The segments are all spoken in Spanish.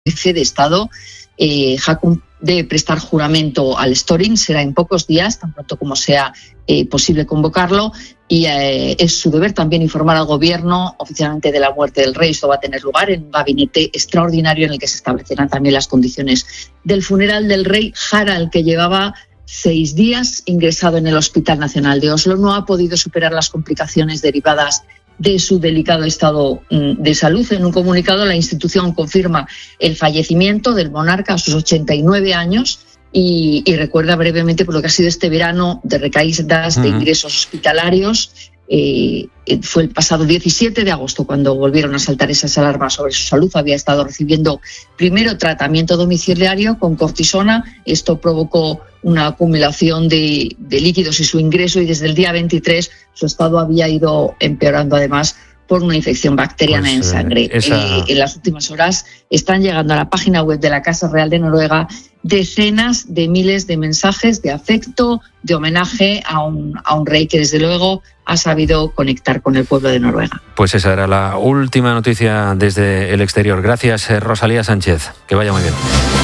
jefe de Estado, Jácome, debe prestar juramento al Storing. Será en pocos días, tan pronto como sea posible convocarlo, y es su deber también informar al gobierno oficialmente de la muerte del rey. Esto va a tener lugar en un gabinete extraordinario en el que se establecerán también las condiciones del funeral del rey Harald, que llevaba 6 días ingresado en el Hospital Nacional de Oslo. No ha podido superar las complicaciones derivadas de su delicado estado de salud. En un comunicado, la institución confirma el fallecimiento del monarca a sus 89 años y recuerda brevemente por lo que ha sido este verano de recaídas de ingresos hospitalarios. Fue el pasado 17 de agosto cuando volvieron a saltar esas alarmas sobre su salud. Había estado recibiendo primero tratamiento domiciliario con cortisona. Esto provocó una acumulación de líquidos y su ingreso, y desde el día 23 su estado había ido empeorando, además por una infección bacteriana en sangre. En las últimas horas están llegando a la página web de la Casa Real de Noruega decenas de miles de mensajes de afecto, de homenaje a un rey que desde luego ha sabido conectar con el pueblo de Noruega. Pues esa era la última noticia desde el exterior. Gracias, Rosalía Sánchez. Que vaya muy bien.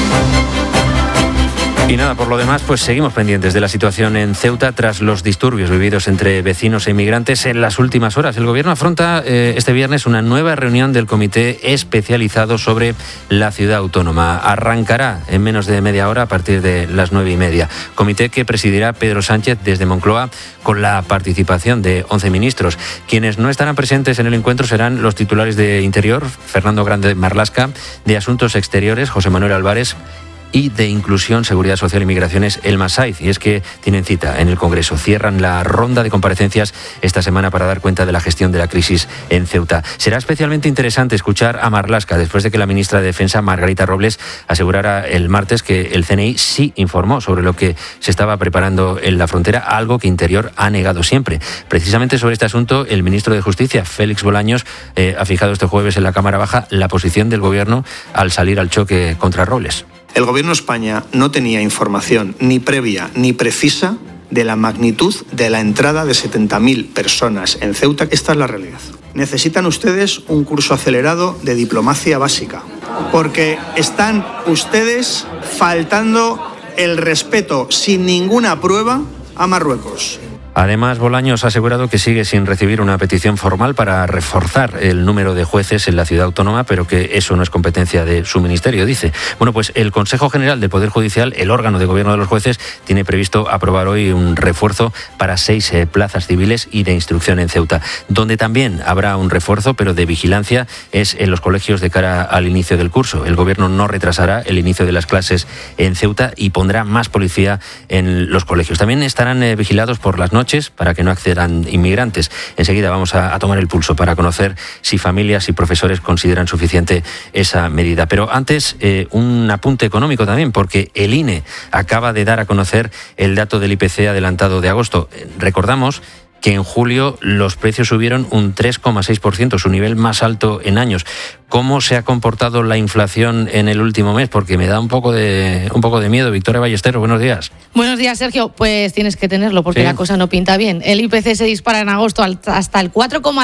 Y nada, por lo demás, pues seguimos pendientes de la situación en Ceuta tras los disturbios vividos entre vecinos e inmigrantes en las últimas horas. El gobierno afronta este viernes una nueva reunión del comité especializado sobre la ciudad autónoma. Arrancará en menos de media hora a partir de las 9:30. Comité que presidirá Pedro Sánchez desde Moncloa, con la participación de 11 ministros. Quienes no estarán presentes en el encuentro serán los titulares de Interior, Fernando Grande Marlaska, de Asuntos Exteriores, José Manuel Álvarez, y de Inclusión, Seguridad Social y Migraciones, Elma Saiz. Y es que tienen cita en el Congreso. Cierran la ronda de comparecencias esta semana para dar cuenta de la gestión de la crisis en Ceuta. Será especialmente interesante escuchar a Marlaska después de que la ministra de Defensa, Margarita Robles, asegurara el martes que el CNI sí informó sobre lo que se estaba preparando en la frontera, algo que Interior ha negado siempre. Precisamente sobre este asunto, el ministro de Justicia, Félix Bolaños, ha fijado este jueves en la Cámara Baja la posición del Gobierno al salir al choque contra Robles. El Gobierno de España no tenía información ni previa ni precisa de la magnitud de la entrada de 70.000 personas en Ceuta. Esta es la realidad. Necesitan ustedes un curso acelerado de diplomacia básica, porque están ustedes faltando el respeto sin ninguna prueba a Marruecos. Además, Bolaños ha asegurado que sigue sin recibir una petición formal para reforzar el número de jueces en la ciudad autónoma, pero que eso no es competencia de su ministerio, dice. Bueno, pues el Consejo General del Poder Judicial, el órgano de gobierno de los jueces, tiene previsto aprobar hoy un refuerzo para 6 plazas civiles y de instrucción en Ceuta. Donde también habrá un refuerzo, pero de vigilancia, es en los colegios de cara al inicio del curso. El gobierno no retrasará el inicio de las clases en Ceuta y pondrá más policía en los colegios. También estarán vigilados por las noches para que no accedan inmigrantes. Enseguida vamos a tomar el pulso para conocer si familias y profesores consideran suficiente esa medida. Pero antes, un apunte económico también, porque el INE acaba de dar a conocer el dato del IPC adelantado de agosto. Recordamos que en julio los precios subieron un 3,6%, su nivel más alto en años. ¿Cómo se ha comportado la inflación en el último mes? Porque me da un poco de miedo. Victoria Ballesteros, buenos días. Buenos días, Sergio. Pues tienes que tenerlo porque la cosa no pinta bien. El IPC se dispara en agosto hasta el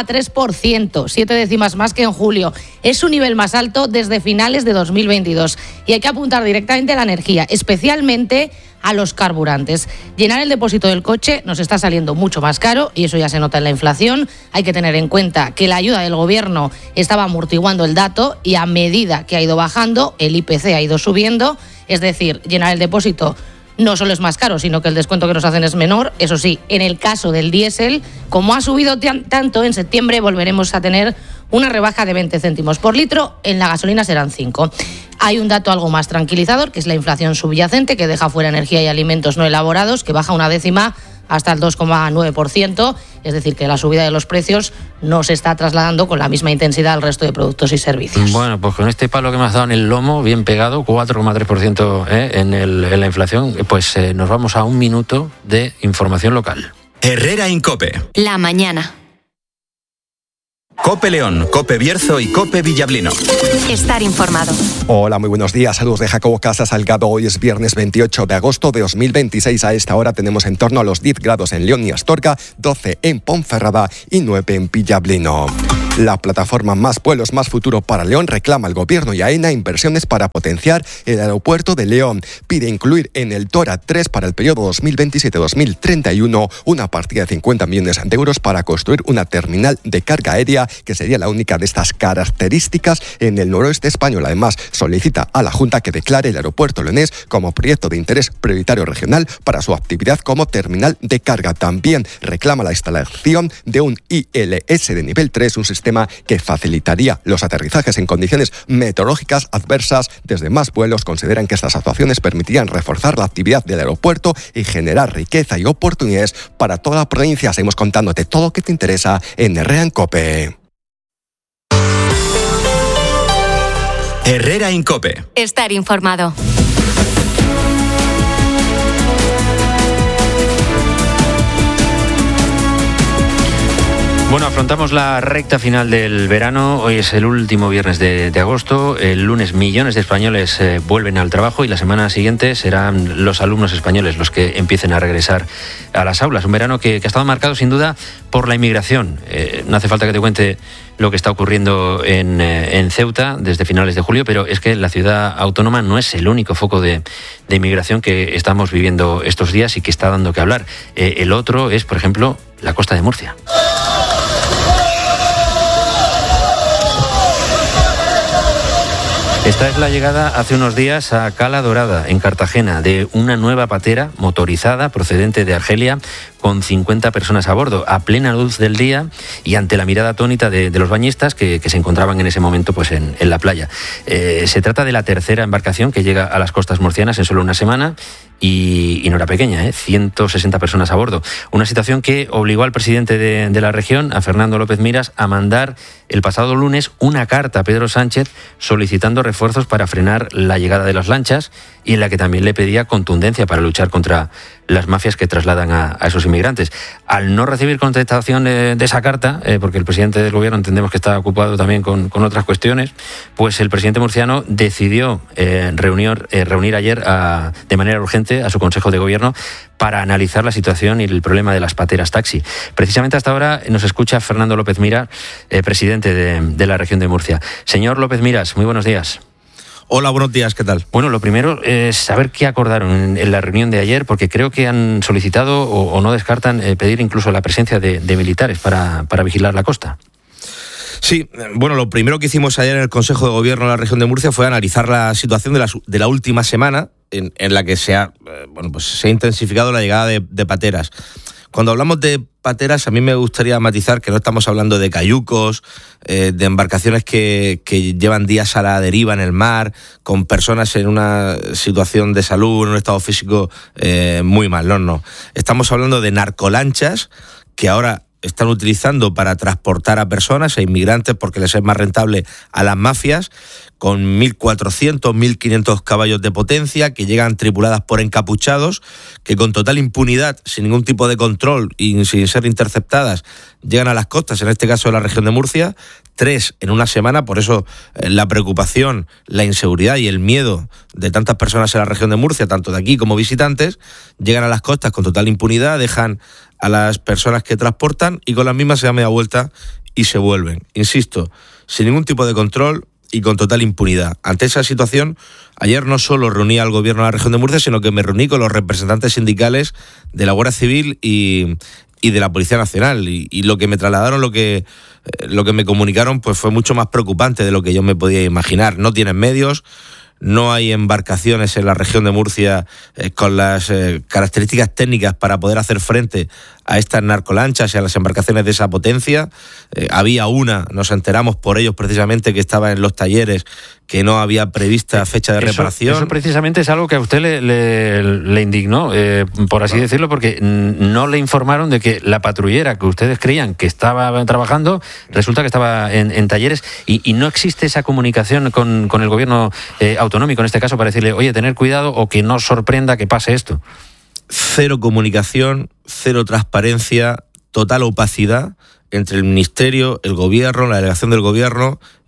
4,3%, 7 décimas más que en julio. Es su nivel más alto desde finales de 2022. Y hay que apuntar directamente a la energía, especialmente a los carburantes. Llenar el depósito del coche nos está saliendo mucho más caro y eso ya se nota en la inflación. Hay que tener en cuenta que la ayuda del gobierno estaba amortiguando el dato y a medida que ha ido bajando, el IPC ha ido subiendo. Es decir, llenar el depósito no solo es más caro, sino que el descuento que nos hacen es menor. Eso sí, en el caso del diésel, como ha subido tanto, en septiembre volveremos a tener una rebaja de 20 céntimos por litro. En la gasolina serán 5. Hay un dato algo más tranquilizador, que es la inflación subyacente, que deja fuera energía y alimentos no elaborados, que baja una décima hasta el 2,9%, es decir, que la subida de los precios no se está trasladando con la misma intensidad al resto de productos y servicios. Bueno, pues con este palo que me has dado en el lomo, bien pegado, 4,3% en la inflación, pues nos vamos a un minuto de información local. Herrera Incope. La mañana. COPE León, COPE Bierzo y COPE Villablino. Estar informado. Hola, muy buenos días. Saludos de Jacobo Casa Salgado. Hoy es viernes 28 de agosto de 2026. A esta hora tenemos en torno a los 10 grados en León y Astorga, 12 en Ponferrada y 9 en Villablino. La plataforma Más Vuelos, Más Futuro para León reclama al Gobierno y a AENA inversiones para potenciar el aeropuerto de León. Pide incluir en el TORA 3 para el periodo 2027-2031 una partida de 50 millones de euros para construir una terminal de carga aérea que sería la única de estas características en el noroeste español. Además, solicita a la Junta que declare el aeropuerto leonés como proyecto de interés prioritario regional para su actividad como terminal de carga. También reclama la instalación de un ILS de nivel 3, un sistema que facilitaría los aterrizajes en condiciones meteorológicas adversas. Desde Más Vuelos consideran que estas actuaciones permitirían reforzar la actividad del aeropuerto y generar riqueza y oportunidades para toda la provincia. Seguimos contándote todo lo que te interesa en Herrera en COPE. Herrera en COPE. Estar informado. Bueno, afrontamos la recta final del verano. Hoy es el último viernes de agosto. El lunes millones de españoles vuelven al trabajo y la semana siguiente serán los alumnos españoles los que empiecen a regresar a las aulas. Un verano que ha estado marcado sin duda por la inmigración. No hace falta que te cuente lo que está ocurriendo en Ceuta desde finales de julio, pero es que la ciudad autónoma no es el único foco de inmigración que estamos viviendo estos días y que está dando que hablar. El otro es, por ejemplo, la costa de Murcia. Esta es la llegada hace unos días a Cala Dorada, en Cartagena, de una nueva patera motorizada procedente de Argelia con 50 personas a bordo, a plena luz del día y ante la mirada atónita de los bañistas que se encontraban en ese momento pues en la playa. Se trata de la tercera embarcación que llega a las costas murcianas en solo una semana y no era pequeña, 160 personas a bordo. Una situación que obligó al presidente de la región, a Fernando López Miras, a mandar el pasado lunes una carta a Pedro Sánchez solicitando refuerzos para frenar la llegada de las lanchas y en la que también le pedía contundencia para luchar contra las mafias que trasladan a esos inmigrantes. Al no recibir contestación de esa carta, porque el presidente del gobierno entendemos que está ocupado también con otras cuestiones, pues el presidente murciano decidió reunir ayer de manera urgente a su Consejo de Gobierno para analizar la situación y el problema de las pateras taxi. Precisamente hasta ahora nos escucha Fernando López Miras, presidente de la región de Murcia. Señor López Miras, muy buenos días. Hola, buenos días, ¿qué tal? Bueno, lo primero es saber qué acordaron en la reunión de ayer, porque creo que han solicitado o no descartan pedir incluso la presencia de militares para vigilar la costa. Sí, bueno, lo primero que hicimos ayer en el Consejo de Gobierno de la región de Murcia fue analizar la situación de la última semana en la que se ha intensificado la llegada de pateras. Cuando hablamos de pateras, a mí me gustaría matizar que no estamos hablando de cayucos, de embarcaciones que llevan días a la deriva en el mar, con personas en una situación de salud, en un estado físico muy mal. No. Estamos hablando de narcolanchas que ahora están utilizando para transportar a personas, a inmigrantes, porque les es más rentable a las mafias, con 1.400, 1.500 caballos de potencia, que llegan tripuladas por encapuchados, que con total impunidad, sin ningún tipo de control y sin ser interceptadas, llegan a las costas, en este caso de la región de Murcia, 3 en una semana. Por eso la preocupación, la inseguridad y el miedo de tantas personas en la región de Murcia, tanto de aquí como visitantes, llegan a las costas con total impunidad, dejan a las personas que transportan y con las mismas se dan media vuelta y se vuelven. Insisto, sin ningún tipo de control y con total impunidad. Ante esa situación, ayer no solo reuní al gobierno de la región de Murcia, sino que me reuní con los representantes sindicales de la Guardia Civil y de la Policía Nacional. Y lo que me trasladaron, lo que me comunicaron, pues fue mucho más preocupante de lo que yo me podía imaginar. No tienen medios, no hay embarcaciones en la región de Murcia con las características técnicas para poder hacer frente a estas narcolanchas y a las embarcaciones de esa potencia. Había una, nos enteramos por ellos precisamente, que estaba en los talleres, que no había prevista fecha de reparación. Eso precisamente es algo que a usted le indignó, por así decirlo, porque no le informaron de que la patrullera que ustedes creían que estaba trabajando, resulta que estaba en talleres y no existe esa comunicación con el gobierno autonómico, en este caso, para decirle, oye, tener cuidado o que no sorprenda que pase esto. Cero comunicación, cero transparencia, total opacidad entre el Ministerio, el Gobierno, la delegación del Gobierno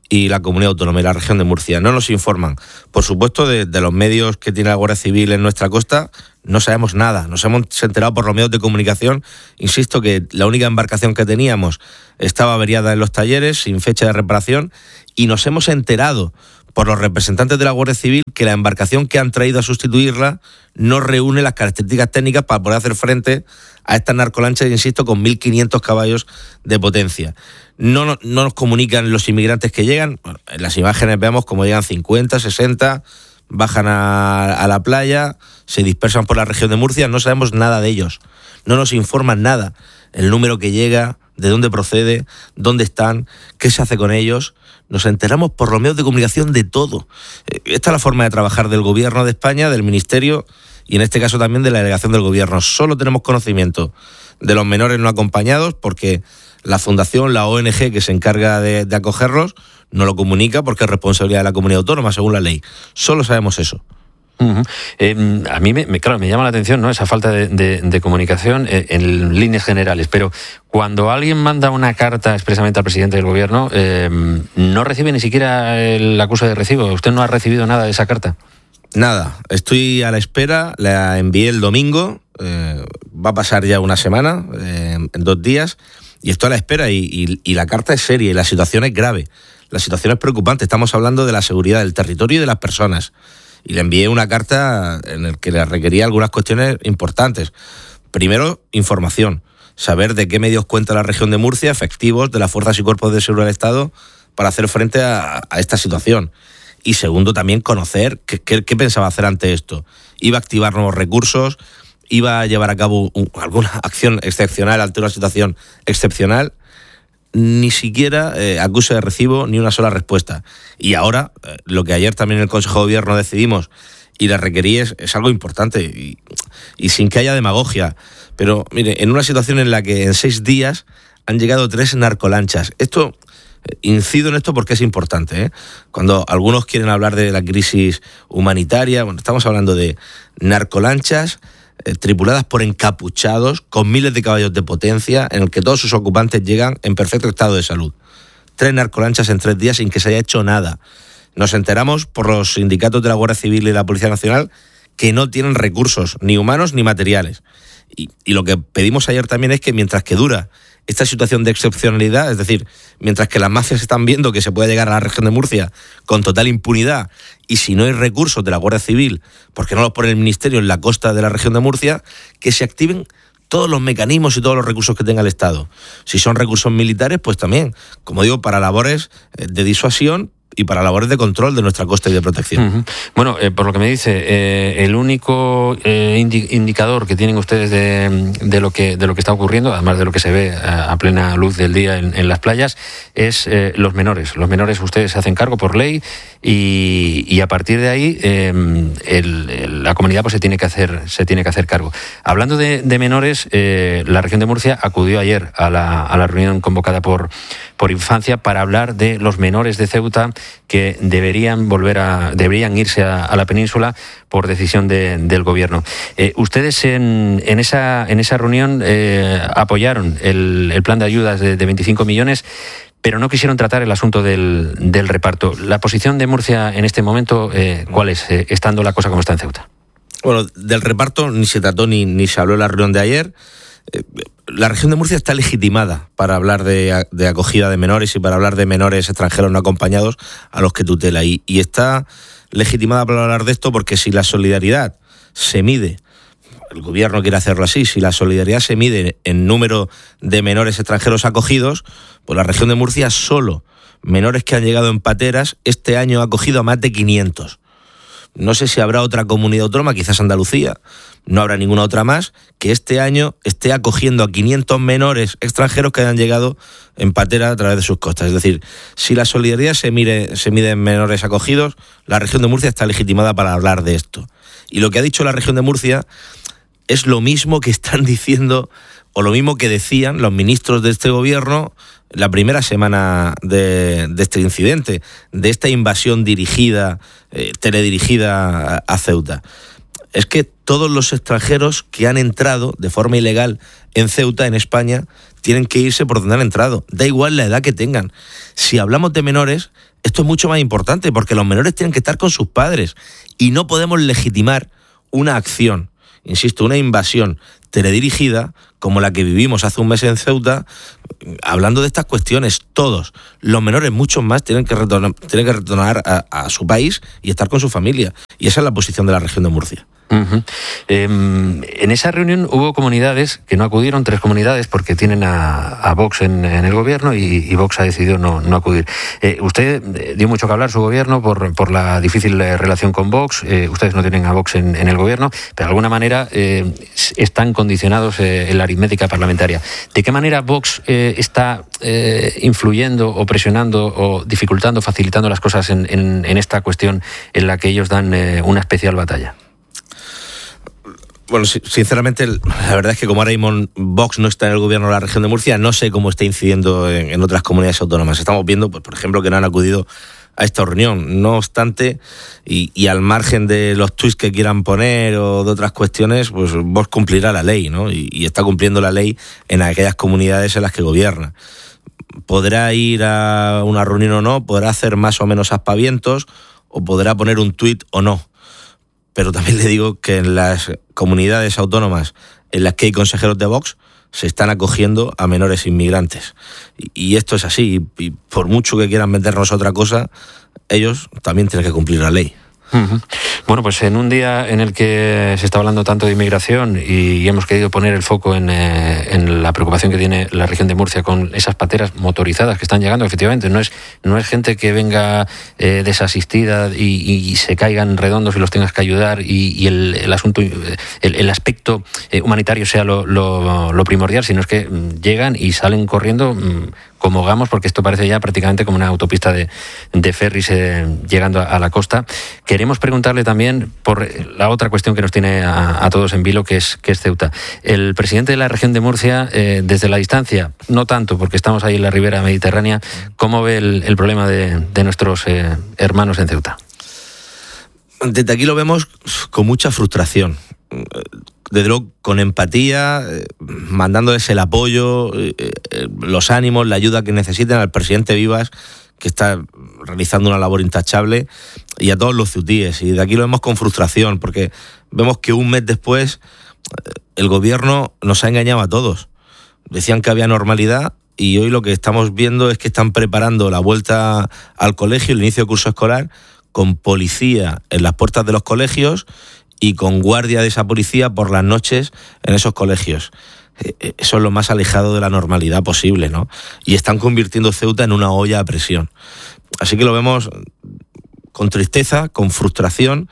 y la Comunidad Autónoma y la Región de Murcia. No nos informan. Por supuesto, de los medios que tiene la Guardia Civil en nuestra costa, no sabemos nada. Nos hemos enterado por los medios de comunicación. Insisto que la única embarcación que teníamos estaba averiada en los talleres, sin fecha de reparación, y nos hemos enterado por los representantes de la Guardia Civil que la embarcación que han traído a sustituirla no reúne las características técnicas para poder hacer frente a estas narcolanchas, insisto, con 1.500 caballos de potencia. No nos comunican los inmigrantes que llegan. Bueno, en las imágenes vemos como llegan 50, 60, bajan a la playa, se dispersan por la región de Murcia, no sabemos nada de ellos, no nos informan nada, el número que llega, de dónde procede, dónde están, qué se hace con ellos. Nos enteramos por los medios de comunicación de todo. Esta es la forma de trabajar del Gobierno de España, del Ministerio y en este caso también de la delegación del Gobierno. Solo tenemos conocimiento de los menores no acompañados porque la fundación, la ONG que se encarga de acogerlos, no lo comunica porque es responsabilidad de la Comunidad Autónoma según la ley. Solo sabemos eso. Uh-huh. A mí me llama la atención, ¿no?, esa falta de comunicación en líneas generales, pero cuando alguien manda una carta expresamente al presidente del gobierno, no recibe ni siquiera el acuse de recibo. ¿Usted no ha recibido nada de esa carta? Nada, estoy a la espera, la envié el domingo, va a pasar ya una semana, en 2 días, y estoy a la espera y la carta es seria y la situación es grave, la situación es preocupante, estamos hablando de la seguridad del territorio y de las personas. Y le envié una carta en la que le requería algunas cuestiones importantes. Primero, información. Saber de qué medios cuenta la región de Murcia, efectivos de las fuerzas y cuerpos de seguridad del Estado, para hacer frente a esta situación. Y segundo, también conocer qué pensaba hacer ante esto. Iba a activar nuevos recursos, iba a llevar a cabo alguna acción excepcional ante una situación excepcional. Ni siquiera acuse de recibo ni una sola respuesta. Y ahora, lo que ayer también en el Consejo de Gobierno decidimos y le requerí es algo importante y sin que haya demagogia. Pero mire, en una situación en la que en 6 días han llegado 3 narcolanchas. Incido en esto porque es importante, ¿eh? Cuando algunos quieren hablar de la crisis humanitaria, bueno, estamos hablando de narcolanchas tripuladas por encapuchados, con miles de caballos de potencia, en el que todos sus ocupantes llegan en perfecto estado de salud. 3 narcolanchas en 3 días sin que se haya hecho nada. Nos enteramos por los sindicatos de la Guardia Civil y la Policía Nacional que no tienen recursos, ni humanos ni materiales. Y lo que pedimos ayer también es que mientras que dura esta situación de excepcionalidad, es decir, mientras que las mafias están viendo que se puede llegar a la región de Murcia con total impunidad y si no hay recursos de la Guardia Civil, porque no los pone el Ministerio en la costa de la región de Murcia, que se activen todos los mecanismos y todos los recursos que tenga el Estado. Si son recursos militares, pues también, como digo, para labores de disuasión y para labores de control de nuestra costa y de protección. Uh-huh. Bueno, por lo que me dice, el único indicador que tienen ustedes de lo que está ocurriendo, además de lo que se ve a plena luz del día en las playas, es los menores. Los menores ustedes se hacen cargo por ley y a partir de ahí la comunidad pues se tiene que hacer cargo. Hablando de menores, la región de Murcia acudió ayer a la reunión convocada por Infancia para hablar de los menores de Ceuta que deberían irse a la península por decisión del gobierno. Ustedes en esa reunión apoyaron el plan de ayudas de 25 millones, pero no quisieron tratar el asunto del reparto. ¿La posición de Murcia en este momento cuál es, estando la cosa como está en Ceuta? Bueno, del reparto ni se trató ni se habló en la reunión de ayer. La región de Murcia está legitimada para hablar de acogida de menores y para hablar de menores extranjeros no acompañados a los que tutela. Y está legitimada para hablar de esto porque si la solidaridad se mide, el gobierno quiere hacerlo así, si la solidaridad se mide en número de menores extranjeros acogidos, pues la región de Murcia solo menores que han llegado en pateras este año ha acogido a más de 500. No sé si habrá otra comunidad autónoma, quizás Andalucía, no habrá ninguna otra más, que este año esté acogiendo a 500 menores extranjeros que hayan llegado en patera a través de sus costas. Es decir, si la solidaridad se mide en menores acogidos, la región de Murcia está legitimada para hablar de esto. Y lo que ha dicho la región de Murcia es lo mismo que están diciendo, o lo mismo que decían los ministros de este gobierno la primera semana de este incidente, de esta invasión teledirigida a Ceuta. Es que todos los extranjeros que han entrado de forma ilegal en Ceuta, en España, tienen que irse por donde han entrado. Da igual la edad que tengan. Si hablamos de menores, esto es mucho más importante, porque los menores tienen que estar con sus padres y no podemos legitimar una acción, insisto, una invasión teledirigida como la que vivimos hace un mes en Ceuta, hablando de estas cuestiones. Todos los menores, muchos más, tienen que retornar a su país y estar con su familia, y esa es la posición de la región de Murcia. Uh-huh. En esa reunión hubo comunidades que no acudieron, 3 comunidades, porque tienen a Vox en el gobierno y Vox ha decidido no acudir. Usted dio mucho que hablar, su gobierno, por la difícil relación con Vox. Ustedes no tienen a Vox en el gobierno, pero de alguna manera están condicionados en la aritmética parlamentaria. ¿De qué manera Vox está influyendo o presionando o dificultando, facilitando las cosas en esta cuestión en la que ellos dan una especial batalla? Bueno, sinceramente, la verdad es que como ahora mismo Vox no está en el gobierno de la región de Murcia, no sé cómo está incidiendo en otras comunidades autónomas. Estamos viendo, pues, por ejemplo, que no han acudido a esta reunión. No obstante, y al margen de los tuits que quieran poner o de otras cuestiones, pues Vox cumplirá la ley, ¿no? Y está cumpliendo la ley en aquellas comunidades en las que gobierna. Podrá ir a una reunión o no, podrá hacer más o menos aspavientos, o podrá poner un tuit o no. Pero también le digo que en las comunidades autónomas en las que hay consejeros de Vox se están acogiendo a menores inmigrantes. Y esto es así, y por mucho que quieran vendernos otra cosa, ellos también tienen que cumplir la ley. Uh-huh. Bueno, pues en un día en el que se está hablando tanto de inmigración y hemos querido poner el foco en la preocupación que tiene la región de Murcia con esas pateras motorizadas que están llegando, efectivamente, no es gente que venga desasistida y se caigan redondos y los tengas que ayudar y el asunto, el aspecto humanitario sea lo primordial, sino es que llegan y salen corriendo como Gamos, porque esto parece ya prácticamente como una autopista de ferries llegando a la costa. Queremos preguntarle también por la otra cuestión que nos tiene a todos en vilo, que es Ceuta. El presidente de la región de Murcia, desde la distancia, no tanto porque estamos ahí en la ribera mediterránea, ¿cómo ve el problema de nuestros hermanos en Ceuta? Desde aquí lo vemos con mucha frustración. Desde luego con empatía, mandándoles el apoyo, los ánimos, la ayuda que necesiten al presidente Vivas, que está realizando una labor intachable, y a todos los ceutíes. Y de aquí lo vemos con frustración, porque vemos que un mes después el gobierno nos ha engañado a todos. Decían que había normalidad, y hoy lo que estamos viendo es que están preparando la vuelta al colegio, el inicio del curso escolar, con policía en las puertas de los colegios y con guardia de esa policía por las noches en esos colegios. Eso es lo más alejado de la normalidad posible, ¿no? Y están convirtiendo Ceuta en una olla a presión. Así que lo vemos con tristeza, con frustración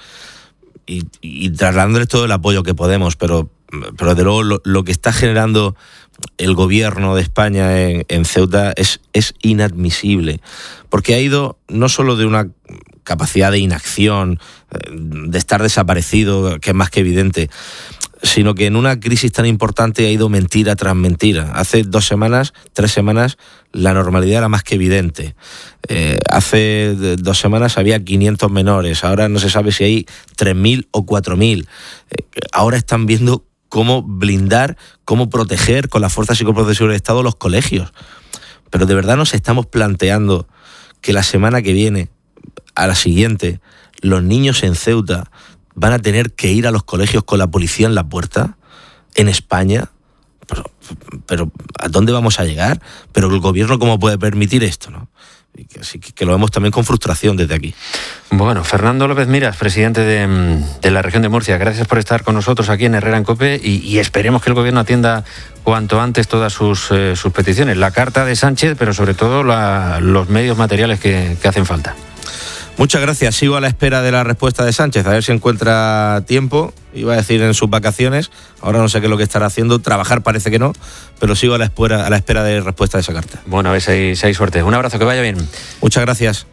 y trasladándoles todo el apoyo que podemos, pero desde luego lo que está generando el gobierno de España en Ceuta es inadmisible, porque ha ido no solo de una capacidad de inacción, de estar desaparecido, que es más que evidente, sino que en una crisis tan importante ha ido mentira tras mentira. Hace 2 semanas, 3 semanas, la normalidad era más que evidente. Hace 2 semanas había 500 menores, ahora no se sabe si hay 3.000 o 4.000. Ahora están viendo cómo blindar, cómo proteger con las fuerzas y cuerpos de seguridad del Estado los colegios. Pero de verdad nos estamos planteando que la semana que viene, a la siguiente, los niños en Ceuta van a tener que ir a los colegios con la policía en la puerta, en España. Pero ¿a dónde vamos a llegar? Pero el gobierno, ¿cómo puede permitir esto, no? Así que lo vemos también con frustración desde aquí. Bueno, Fernando López Miras, presidente de la región de Murcia, gracias por estar con nosotros aquí en Herrera en COPE y esperemos que el gobierno atienda cuanto antes todas sus peticiones. La carta de Sánchez, pero sobre todo los medios materiales que hacen falta. Muchas gracias. Sigo a la espera de la respuesta de Sánchez, a ver si encuentra tiempo, iba a decir en sus vacaciones, ahora no sé qué es lo que estará haciendo, trabajar parece que no, pero sigo a la espera de respuesta de esa carta. Bueno, a ver si hay suerte. Un abrazo, que vaya bien. Muchas gracias.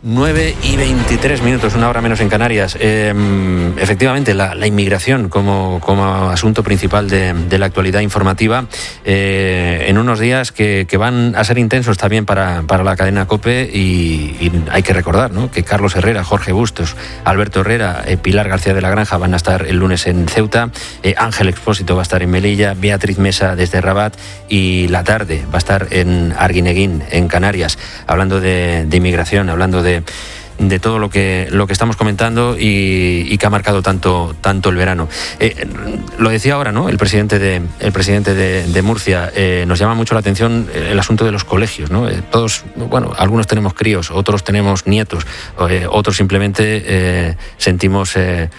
9:23, una hora menos en Canarias. Efectivamente, la inmigración como asunto principal de la actualidad informativa, en unos días que van a ser intensos también para la cadena COPE y hay que recordar, ¿no?, que Carlos Herrera, Jorge Bustos, Alberto Herrera, Pilar García de la Granja van a estar el lunes en Ceuta, Ángel Expósito va a estar en Melilla, Beatriz Mesa desde Rabat y la tarde va a estar en Arguineguín, en Canarias, hablando de inmigración, hablando de todo lo que estamos comentando y que ha marcado tanto el verano. Lo decía ahora, ¿no? El presidente de Murcia. Nos llama mucho la atención el asunto de los colegios, ¿no? Todos, bueno, algunos tenemos críos, otros tenemos nietos, otros simplemente sentimos